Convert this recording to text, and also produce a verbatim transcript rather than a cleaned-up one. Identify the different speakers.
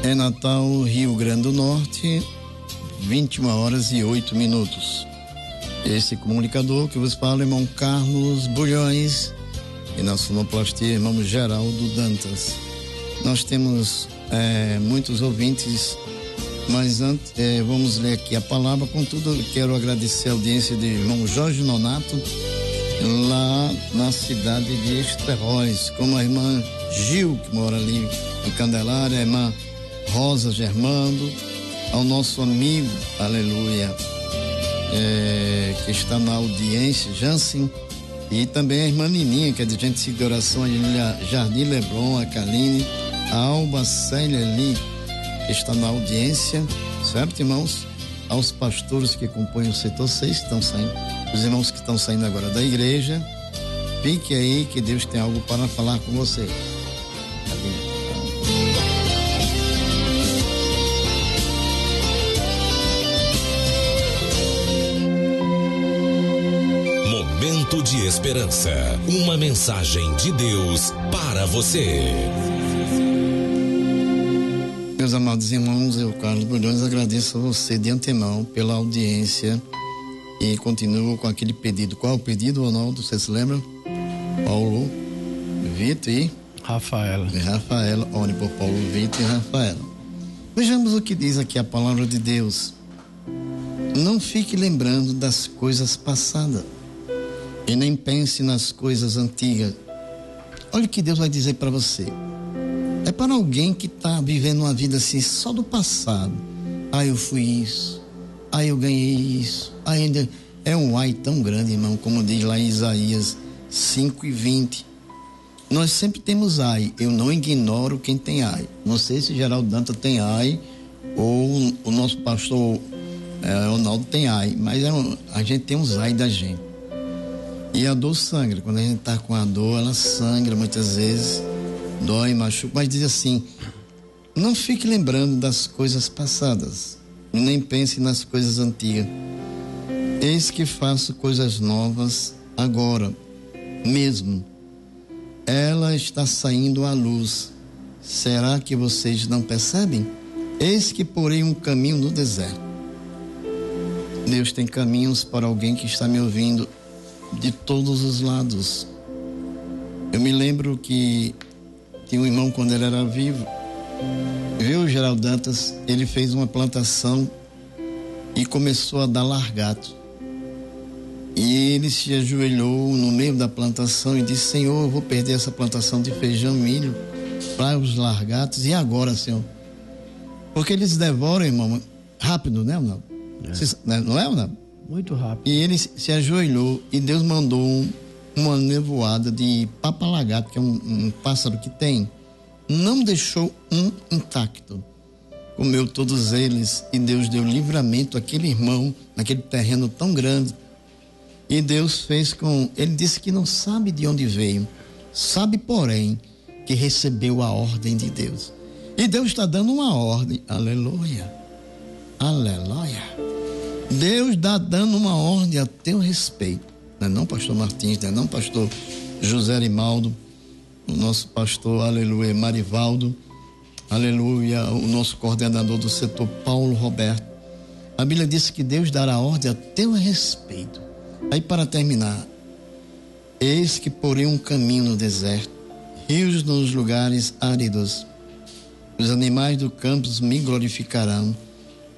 Speaker 1: É Natal, Rio Grande do Norte, vinte e uma horas e oito minutos. Esse comunicador que vos fala, irmão Carlos Bulhões, e na sonoplastia, irmão Geraldo Dantas. Nós temos é, muitos ouvintes, mas antes é, vamos ler aqui a palavra. Contudo, eu quero agradecer a audiência de irmão Jorge Nonato, lá na cidade de Esteróis, como a irmã Gil, que mora ali em Candelária, a irmã Rosa Germando, ao nosso amigo, aleluia, é, que está na audiência, Jansen, e também a irmã Nininha, que é de gente de oração, a Jardim Leblon, a Kaline, a Alba Célia ali, que está na audiência, certo, irmãos? Aos pastores que compõem o setor seis, que estão saindo, os irmãos que estão saindo agora da igreja, fique aí que Deus tem algo para falar com você.
Speaker 2: Momento de esperança, uma mensagem de Deus para você.
Speaker 1: Meus amados irmãos, eu, Carlos Bulhões, agradeço a você de antemão pela audiência e continuo com aquele pedido. Qual é o pedido, Ronaldo? Você se lembra? Paulo, Vitor e
Speaker 3: Rafaela.
Speaker 1: E Rafaela, ore por Paulo, Vitor e Rafaela. Vejamos o que diz aqui a palavra de Deus. Não fique lembrando das coisas passadas e nem pense nas coisas antigas. Olha o que Deus vai dizer para você. É para alguém que está vivendo uma vida assim só do passado. Ah, eu fui isso. Ah, eu ganhei isso. Ah, ainda é um ai tão grande, irmão, como diz lá em Isaías cinco e vinte. Nós sempre temos ai. Eu não ignoro quem tem ai. Não sei se Geraldo Dantas tem ai ou o nosso pastor é, Ronaldo tem ai, mas é um, a gente tem uns ai da gente. E a dor sangra. Quando a gente está com a dor, ela sangra muitas vezes. Dói, machuca, mas diz assim: não fique lembrando das coisas passadas, nem pense nas coisas antigas. Eis que faço coisas novas agora mesmo. Ela está saindo à luz. Será que vocês não percebem? Eis que porei um caminho no deserto. Deus tem caminhos para alguém que está me ouvindo de todos os lados. Eu me lembro que tinha um irmão, quando ele era vivo, viu, Geraldo Dantas, ele fez uma plantação e começou a dar largato. E ele se ajoelhou no meio da plantação e disse: Senhor, eu vou perder essa plantação de feijão e milho para os largatos. E agora, Senhor? Porque eles devoram, irmão, rápido, né, Ronaldo? É. Não é, Ronaldo?
Speaker 3: Muito rápido.
Speaker 1: E ele se ajoelhou e Deus mandou um uma nevoada de papalagato, que é um, um pássaro que tem, não deixou um intacto. Comeu todos eles e Deus deu livramento àquele irmão, naquele terreno tão grande. E Deus fez com... Ele disse que não sabe de onde veio, sabe, porém, que recebeu a ordem de Deus. E Deus está dando uma ordem, aleluia, aleluia. Deus está dando uma ordem a teu respeito. Não é não, pastor Martins, não é não, pastor José Rimaldo, o nosso pastor, aleluia, Marivaldo, aleluia, o nosso coordenador do setor, Paulo Roberto. A Bíblia diz que Deus dará ordem a teu respeito. Aí, para terminar, eis que porei um caminho no deserto, rios nos lugares áridos. Os animais do campo me glorificarão